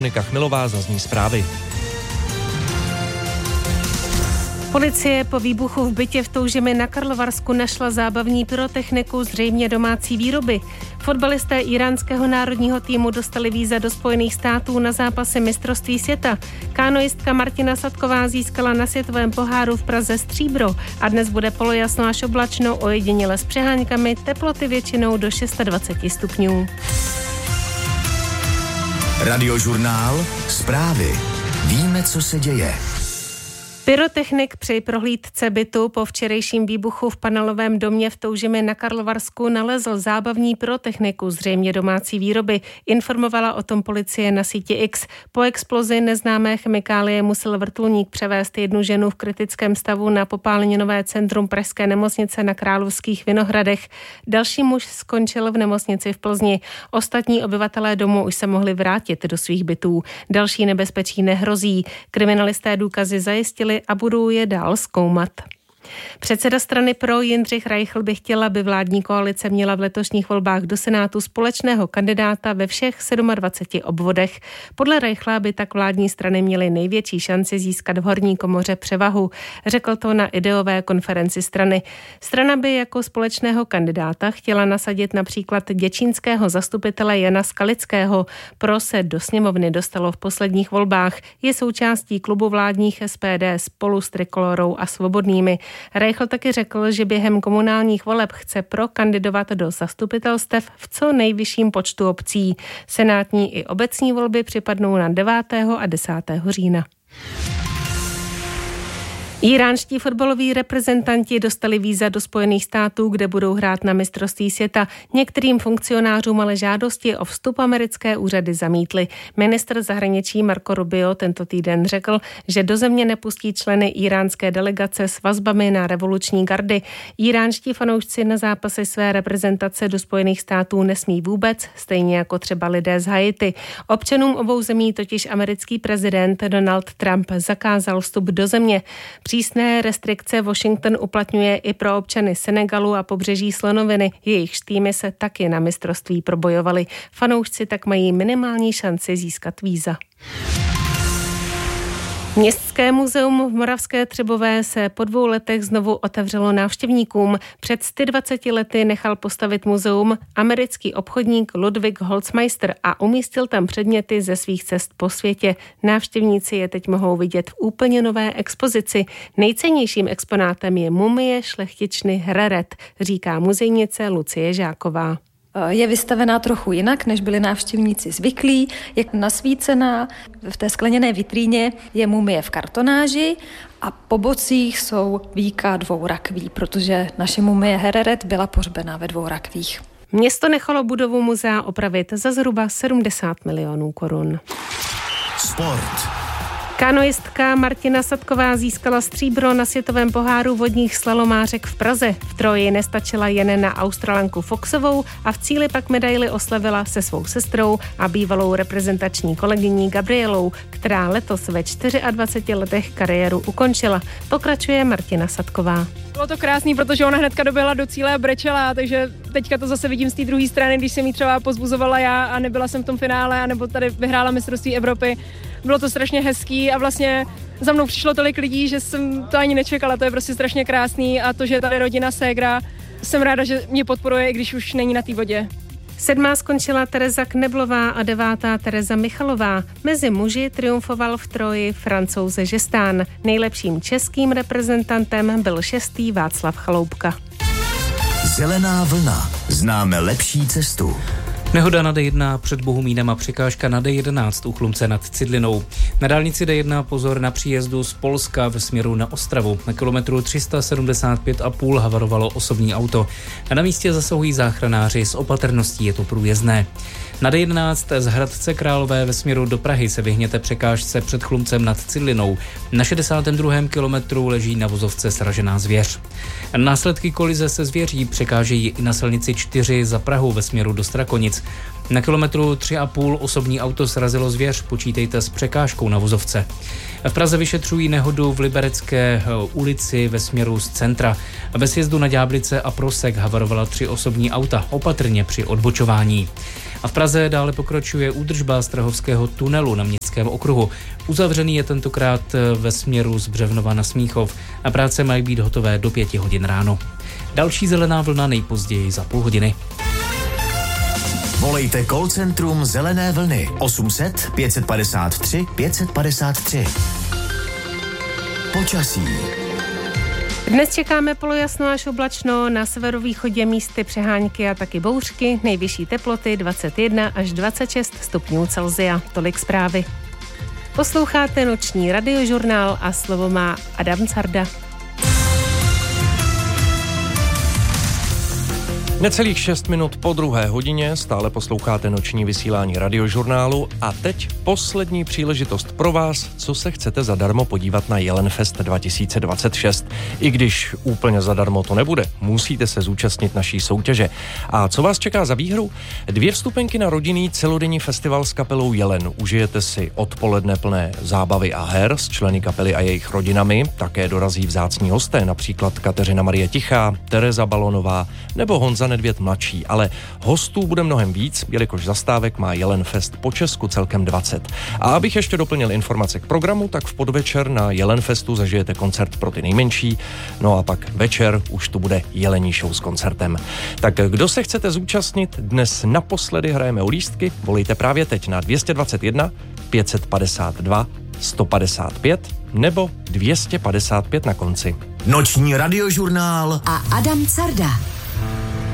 Monika Chmelová, zazní zprávy. Policie po výbuchu v bytě v Toužimi na Karlovarsku našla zábavní pyrotechniku, zřejmě domácí výroby. Fotbalisté iránského národního týmu dostali víza do Spojených států na zápasy mistrovství světa. Kánoistka Martina Sadková získala na světovém poháru v Praze stříbro a dnes bude polojasno až oblačno, ojediněle s přeháňkami, teploty většinou do 26 stupňů. Radiožurnál, zprávy. Víme, co se děje. Pyrotechnik při prohlídce bytu po včerejším výbuchu v panelovém domě v Toužimi na Karlovarsku nalezl zábavní pyrotechniku, zřejmě domácí výroby. Informovala o tom policie na síti X. Po explozi neznámé chemikálie musel vrtulník převést jednu ženu v kritickém stavu na popáleninové centrum pražské nemocnice na Královských Vinohradech. Další muž skončil v nemocnici v Plzni. Ostatní obyvatelé domu už se mohli vrátit do svých bytů. Další nebezpečí nehrozí. Kriminalisté důkazy zajistili a budou je dál zkoumat. Předseda strany Pro Jindřich Reichl by chtěla, aby vládní koalice měla v letošních volbách do Senátu společného kandidáta ve všech 27 obvodech. Podle Reichla by tak vládní strany měly největší šanci získat v horní komoře převahu. Řekl to na ideové konferenci strany. Strana by jako společného kandidáta chtěla nasadit například děčínského zastupitele Jana Skalického. Pro se do sněmovny dostalo v posledních volbách. Je součástí klubu vládních SPD Spolu s Trikolorou a Svobodnými. Reichl taky řekl, že během komunálních voleb chce Pro kandidovat do zastupitelstev v co nejvyšším počtu obcí. Senátní i obecní volby připadnou na 9. a 10. října. Iránští fotbaloví reprezentanti dostali víza do Spojených států, kde budou hrát na mistrovství světa. Některým funkcionářům ale žádosti o vstup americké úřady zamítly. Ministr zahraničí Marco Rubio tento týden řekl, že do země nepustí členy iránské delegace s vazbami na revoluční gardy. Iránští fanoušci na zápasy své reprezentace do Spojených států nesmí vůbec, stejně jako třeba lidé z Haiti. Občanům obou zemí totiž americký prezident Donald Trump zakázal vstup do země. Přísné restrikce Washington uplatňuje i pro občany Senegalu a pobřeží Slonoviny. Jejichž týmy se taky na mistrovství probojovali. Fanoušci tak mají minimální šanci získat víza. Městské muzeum v Moravské Třebové se po 2 letech znovu otevřelo návštěvníkům. Před 120 lety nechal postavit muzeum americký obchodník Ludwig Holzmeister a umístil tam předměty ze svých cest po světě. Návštěvníci je teď mohou vidět v úplně nové expozici. Nejcennějším exponátem je mumie šlechtičny Hreret, říká muzejnice Lucie Žáková. Je vystavená trochu jinak, než byli návštěvníci zvyklí. Je nasvícená, v té skleněné vitríně je mumie v kartonáži a po bocích jsou víka 2 rakví, protože naše mumie Hereret byla pohřbena ve 2 rakvích. Město nechalo budovu muzea opravit za zhruba 70 milionů korun. Sport. Kanoistka Martina Sadková získala stříbro na světovém poháru vodních slalomářek v Praze. V troji nestačila jen na Australanku Foxovou a v cíli pak medaili oslavila se svou sestrou a bývalou reprezentační kolegyní Gabrielou, která letos ve 24 letech kariéru ukončila. Pokračuje Martina Sadková. Bylo to krásný, protože ona hnedka doběhla do cíle a brečela, takže teďka to zase vidím z té druhé strany, když jsem jí třeba pozbuzovala já a nebyla jsem v tom finále, anebo tady vyhrála mistrovství Evropy. Bylo to strašně hezký a vlastně za mnou přišlo tolik lidí, že jsem to ani nečekala, to je prostě strašně krásný a to, že tady rodina ségra, jsem ráda, že mě podporuje, i když už není na té vodě. 7. skončila Tereza Kneblová a 9. Tereza Michalová. Mezi muži triumfoval v troji Francouz Žestán. Nejlepším českým reprezentantem byl 6. Václav Chaloupka. Zelená vlna. Známe lepší cestu. Nehoda na D1 před Bohumínem a překážka na D11 u Chlumce nad Cidlinou. Na dálnici D1 pozor na příjezdu z Polska ve směru na Ostravu. Na kilometru 375,5 havarovalo osobní auto. A na místě zasahují záchranáři, s opatrností je to průjezdné. Na D11 z Hradce Králové ve směru do Prahy se vyhněte překážce před Chlumcem nad Cidlinou. Na 62. kilometru leží na vozovce sražená zvěř. Následky kolize se zvěří překážejí i na silnici 4 za Prahou ve směru do Strakonic. Na kilometru 3,5 osobní auto srazilo zvěř, počítejte s překážkou na vozovce. V Praze vyšetřují nehodu v Liberecké ulici ve směru z centra. Ve sjezdu na Ďáblice a Prosek havarovala 3 osobní auta, opatrně při odbočování. A v Praze dále pokračuje údržba Strahovského tunelu na Městském okruhu. Uzavřený je tentokrát ve směru z Břevnova na Smíchov a práce mají být hotové do 5 hodin ráno. Další zelená vlna nejpozději za půl hodiny. Volejte call centrum Zelené vlny 800 553 553. Počasí. Dnes čekáme polojasno až oblačno, na severovýchodě místy přehánky a taky bouřky, nejvyšší teploty 21 až 26 stupňů Celsia. Tolik zprávy. Posloucháte noční radiožurnál a slovo má Adam Carda. Necelých 6 minut po 2. hodině stále posloucháte noční vysílání radiožurnálu a teď poslední příležitost pro vás, co se chcete zadarmo podívat na Jelenfest 2026. I když úplně zadarmo to nebude, musíte se zúčastnit naší soutěže. A co vás čeká za výhru? 2 vstupenky na rodinný celodenní festival s kapelou Jelen. Užijete si odpoledne plné zábavy a her s členy kapely a jejich rodinami. Také dorazí vzácní hosté, například Kateřina Marie Tichá, Tereza Balonová nebo Honza Nedvěd mladší, ale hostů bude mnohem víc, jelikož zastávek má Jelenfest po Česku celkem 20. A abych ještě doplnil informace k programu, tak v podvečer na Jelenfestu zažijete koncert pro ty nejmenší, no a pak večer už tu bude jelení show s koncertem. Tak kdo se chcete zúčastnit, dnes naposledy hrajeme o lístky, volejte právě teď na 221 552 155 nebo 255 na konci. Noční radiožurnál a Adam Carda.